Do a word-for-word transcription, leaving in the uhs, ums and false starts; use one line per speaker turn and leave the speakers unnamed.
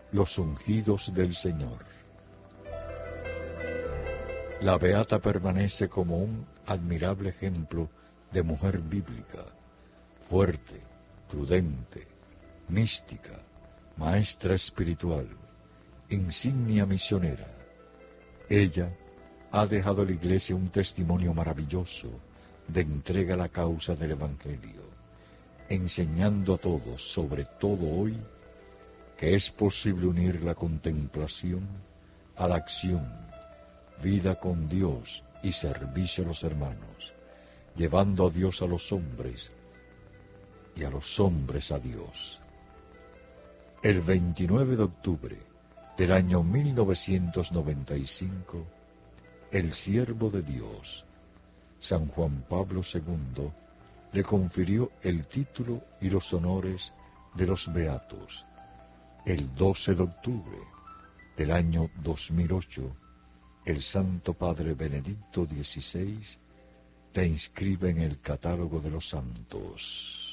Los ungidos del Señor. La beata permanece como un admirable ejemplo de mujer bíblica, fuerte, prudente, mística, maestra espiritual, insignia misionera. Ella ha dejado a la Iglesia un testimonio maravilloso de entrega a la causa del Evangelio, enseñando a todos, sobre todo hoy, que es posible unir la contemplación a la acción, vida con Dios y servicio a los hermanos, llevando a Dios a los hombres y a los hombres a Dios. El veintinueve de octubre del año mil novecientos noventa y cinco, el siervo de Dios, San Juan Pablo segundo, le confirió el título y los honores de los beatos. El doce de octubre del año dos mil ocho, el Santo Padre Benedicto dieciséis le inscribe en el catálogo de los santos.